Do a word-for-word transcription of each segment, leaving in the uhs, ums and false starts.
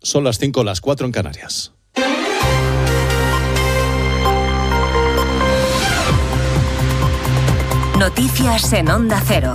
Son las cinco, las cuatro en Canarias. Noticias en Onda Cero.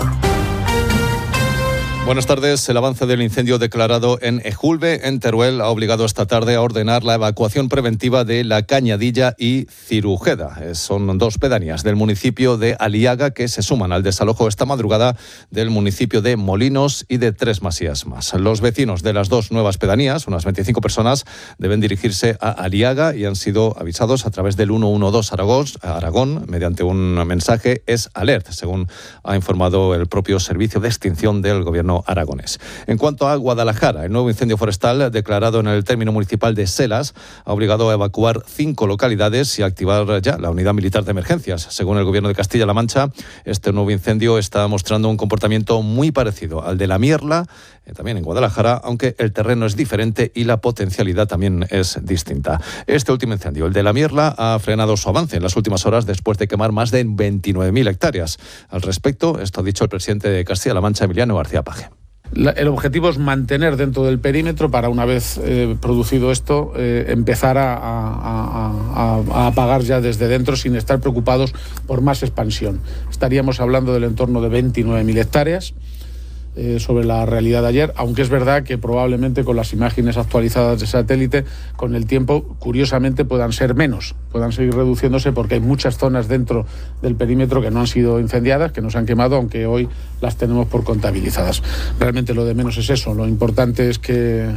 Buenas tardes. El avance del incendio declarado en Ejulbe, en Teruel, ha obligado esta tarde a ordenar la evacuación preventiva de La Cañadilla y Cirujeda. Son dos pedanías del municipio de Aliaga que se suman al desalojo esta madrugada del municipio de Molinos y de Tres Masías más. Los vecinos de las dos nuevas pedanías, unas veinticinco personas, deben dirigirse a Aliaga y han sido avisados a través del ciento doce Aragón, Aragón mediante un mensaje Es Alert, según ha informado el propio Servicio de Extinción del Gobierno aragonés. En cuanto a Guadalajara, el nuevo incendio forestal declarado en el término municipal de Selas ha obligado a evacuar cinco localidades y a activar ya la unidad militar de emergencias. Según el Gobierno de Castilla-La Mancha, este nuevo incendio está mostrando un comportamiento muy parecido al de la Mierla, eh, también en Guadalajara, aunque el terreno es diferente y la potencialidad también es distinta. Este último incendio, el de la Mierla, ha frenado su avance en las últimas horas después de quemar más de veintinueve mil hectáreas. Al respecto, esto ha dicho el presidente de Castilla-La Mancha, Emiliano García Paje. La, el objetivo es mantener dentro del perímetro para, una vez eh, producido esto, eh, empezar a, a, a, a apagar ya desde dentro sin estar preocupados por más expansión. Estaríamos hablando del entorno de veintinueve mil hectáreas eh, sobre la realidad de ayer, aunque es verdad que probablemente con las imágenes actualizadas de satélite, con el tiempo, curiosamente, puedan ser menos, puedan seguir reduciéndose porque hay muchas zonas dentro del perímetro que no han sido incendiadas, que no se han quemado, aunque hoy las tenemos por contabilizadas. Realmente lo de menos es eso, lo importante es que...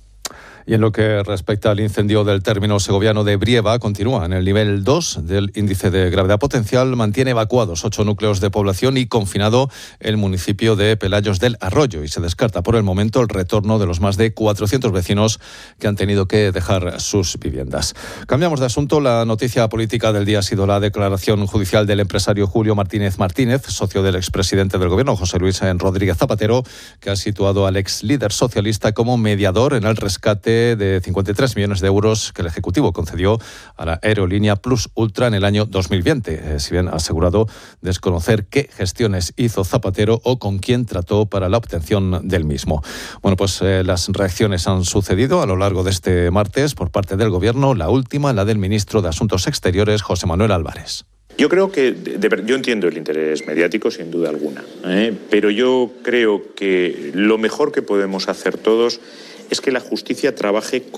Y en lo que respecta al incendio del término segoviano de Brieva, continúa en el nivel dos del índice de gravedad potencial, mantiene evacuados ocho núcleos de población y confinado el municipio de Pelayos del Arroyo, y se descarta por el momento el retorno de los más de cuatrocientos vecinos que han tenido que dejar sus viviendas. Cambiamos de asunto. La noticia política del día ha sido la declaración judicial del empresario Julio Martínez Martínez, socio del expresidente del Gobierno, José Luis Rodríguez Zapatero, que ha situado al ex líder socialista como mediador en el rescate de cincuenta y tres millones de euros que el Ejecutivo concedió a la aerolínea Plus Ultra en el año dos mil veinte. Eh, si bien ha asegurado desconocer qué gestiones hizo Zapatero o con quién trató para la obtención del mismo. Bueno, pues eh, las reacciones han sucedido a lo largo de este martes por parte del Gobierno. La última, la del ministro de Asuntos Exteriores, José Manuel Álvarez. Yo creo que, de, de, yo entiendo el interés mediático sin duda alguna, ¿eh? pero yo creo que lo mejor que podemos hacer todos es que la justicia trabaje